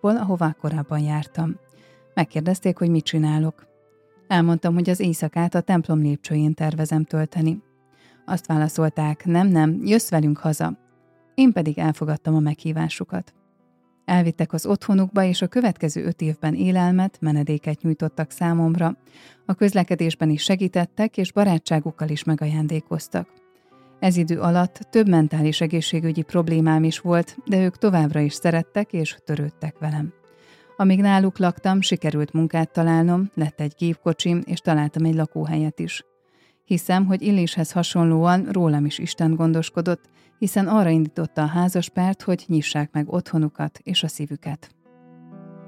azokból, ahová korábban jártam. Megkérdezték, hogy mit csinálok. Elmondtam, hogy az éjszakát a templom lépcsőjén tervezem tölteni. Azt válaszolták, nem, jössz velünk haza. Én pedig elfogadtam a meghívásukat. Elvittek az otthonukba, és a következő 5 évben élelmet, menedéket nyújtottak számomra. A közlekedésben is segítettek, és barátságukkal is megajándékoztak. Ez idő alatt több mentális egészségügyi problémám is volt, de ők továbbra is szerettek és törődtek velem. Amíg náluk laktam, sikerült munkát találnom, lett egy gépkocsim, és találtam egy lakóhelyet is. Hiszem, hogy Illéshez hasonlóan rólam is Isten gondoskodott, hiszen arra indította a házaspárt, hogy nyissák meg otthonukat és a szívüket.